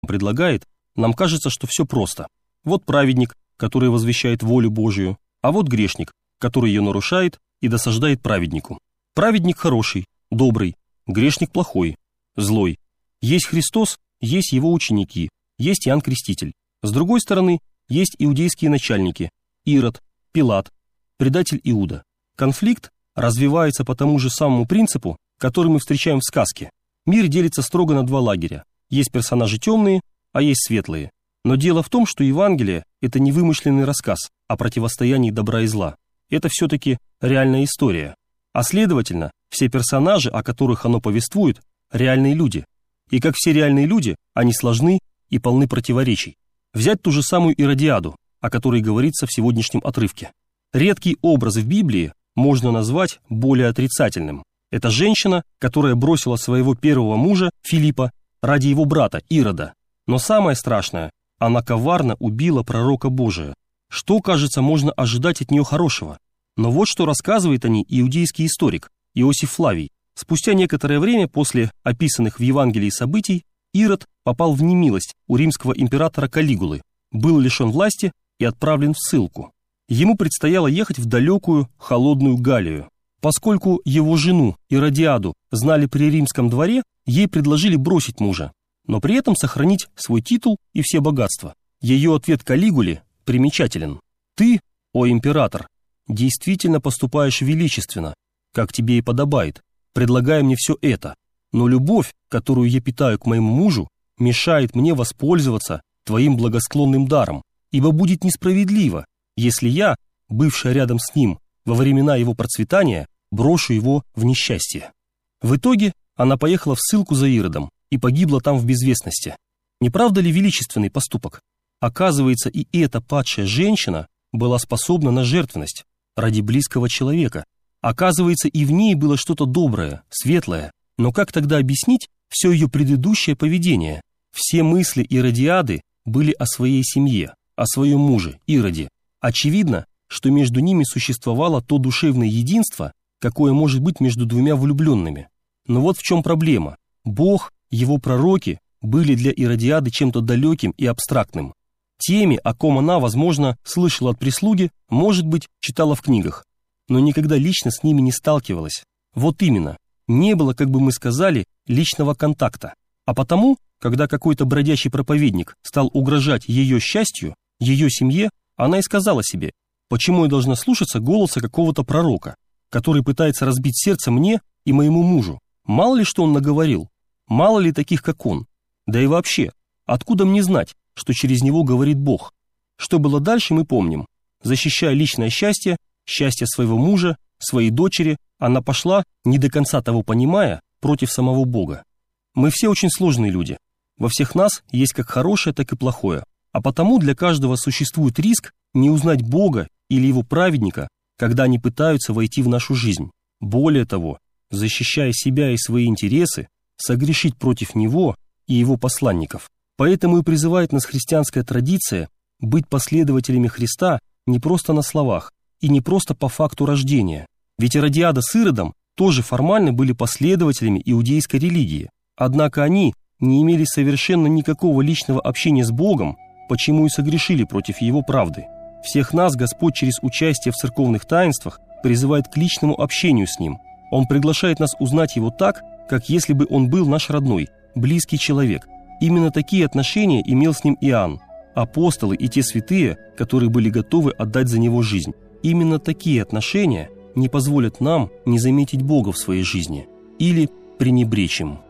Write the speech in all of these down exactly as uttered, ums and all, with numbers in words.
предлагает, нам кажется, что все просто. Вот праведник, который возвещает волю Божию, а вот грешник, который ее нарушает и досаждает праведнику. Праведник хороший, добрый, грешник плохой, злой. Есть Христос, есть его ученики, есть Иоанн Креститель. С другой стороны, есть иудейские начальники, Ирод, Пилат, предатель Иуда. Конфликт развивается по тому же самому принципу, который мы встречаем в сказке. Мир делится строго на два лагеря. Есть персонажи темные, а есть светлые. Но дело в том, что Евангелие – это не вымышленный рассказ о противостоянии добра и зла. Это все-таки реальная история. А следовательно, все персонажи, о которых оно повествует, реальные люди. И как все реальные люди, они сложны и полны противоречий. Взять ту же самую Иродиаду, о которой говорится в сегодняшнем отрывке. Редкий образ в Библии можно назвать более отрицательным. Это женщина, которая бросила своего первого мужа, Филиппа, ради его брата, Ирода. Но самое страшное, она коварно убила пророка Божия. Что, кажется, можно ожидать от нее хорошего? Но вот что рассказывает о ней иудейский историк Иосиф Флавий. Спустя некоторое время после описанных в Евангелии событий Ирод попал в немилость у римского императора Калигулы, был лишен власти и отправлен в ссылку. Ему предстояло ехать в далекую, холодную Галлию. Поскольку его жену Иродиаду знали при римском дворе, ей предложили бросить мужа, но при этом сохранить свой титул и все богатства. Ее ответ Калигуле примечателен. «Ты, о император, действительно поступаешь величественно, как тебе и подобает, предлагая мне все это, но любовь, которую я питаю к моему мужу, мешает мне воспользоваться твоим благосклонным даром, ибо будет несправедливо, если я, бывшая рядом с ним во времена его процветания, брошу его в несчастье». В итоге она поехала в ссылку за Иродом и погибла там в безвестности. Не правда ли величественный поступок? Оказывается, и эта падшая женщина была способна на жертвенность ради близкого человека. Оказывается, и в ней было что-то доброе, светлое. Но как тогда объяснить все ее предыдущее поведение? Все мысли Иродиады были о своей семье, о своем муже, Ироде. Очевидно, что между ними существовало то душевное единство, какое может быть между двумя влюбленными. Но вот в чем проблема. Бог, его пророки были для Иродиады чем-то далеким и абстрактным. Теми, о ком она, возможно, слышала от прислуги, может быть, читала в книгах, но никогда лично с ними не сталкивалась. Вот именно, не было, как бы мы сказали, личного контакта. А потому, когда какой-то бродячий проповедник стал угрожать ее счастью, ее семье, она и сказала себе: почему я должна слушаться голоса какого-то пророка, который пытается разбить сердце мне и моему мужу? Мало ли что он наговорил, мало ли таких, как он. Да и вообще, откуда мне знать, что через него говорит Бог? Что было дальше, мы помним. Защищая личное счастье, счастье своего мужа, своей дочери, она пошла, не до конца того понимая, против самого Бога. Мы все очень сложные люди. Во всех нас есть как хорошее, так и плохое. А потому для каждого существует риск не узнать Бога или его праведника, когда они пытаются войти в нашу жизнь. Более того, защищая себя и свои интересы, согрешить против него и его посланников. Поэтому и призывает нас христианская традиция быть последователями Христа не просто на словах и не просто по факту рождения. Ведь Иродиада с Иродом тоже формально были последователями иудейской религии. Однако они не имели совершенно никакого личного общения с Богом, почему и согрешили против его правды. Всех нас Господь через участие в церковных таинствах призывает к личному общению с Ним. Он приглашает нас узнать Его так, как если бы Он был наш родной, близкий человек. Именно такие отношения имел с Ним Иоанн, апостолы и те святые, которые были готовы отдать за Него жизнь. Именно такие отношения не позволят нам не заметить Бога в своей жизни или пренебречь им.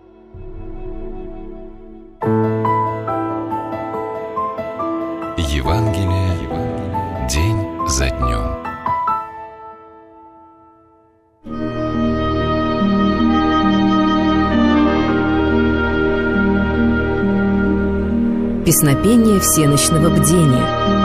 Евангелие день за днем. Песнопение всенощного бдения.